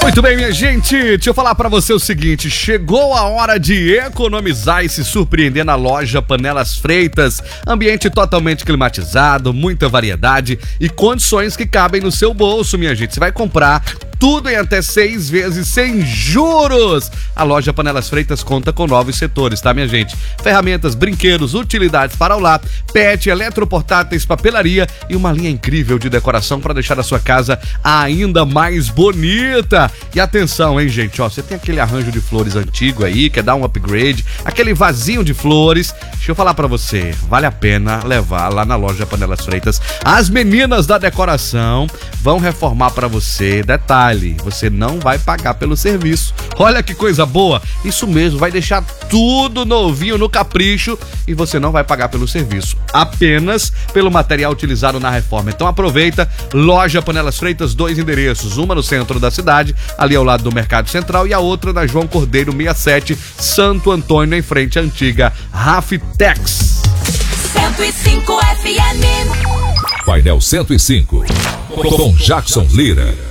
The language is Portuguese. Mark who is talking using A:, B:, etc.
A: Muito bem, minha gente, deixa eu falar pra você o seguinte, chegou a hora de economizar e se surpreender na loja Panelas Freitas, ambiente totalmente climatizado, muita variedade e condições que cabem no seu bolso, minha gente. Você vai comprar tudo em até 6 vezes sem juros. A loja Panelas Freitas conta com 9 setores, tá, minha gente? Ferramentas, brinquedos, utilidades para o lar, pet, eletroportáteis, papelaria e uma linha incrível de decoração para deixar a sua casa ainda mais bonita. E atenção, hein, gente, ó, você tem aquele arranjo de flores antigo aí, quer dar um upgrade, aquele vasinho de flores, deixa eu falar pra você, vale a pena levar lá na loja Panelas Freitas. As meninas da decoração vão reformar pra você. Detalhe, você não vai pagar pelo serviço. Olha que coisa boa, isso mesmo, vai deixar tudo novinho no capricho e você não vai pagar pelo serviço, apenas pelo material utilizado na reforma. Então aproveita, loja Panelas Freitas, 2 endereços, uma no centro da cidade, ali ao lado do Mercado Central, e a outra na João Cordeiro 67, Santo Antônio, em frente à antiga Raftex.
B: 105 FM.
C: Painel 105, com Jackson Lira.